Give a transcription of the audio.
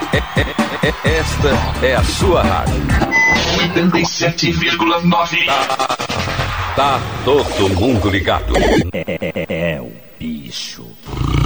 Esta é a sua rádio. 87,9. Tá todo mundo ligado. É o bicho.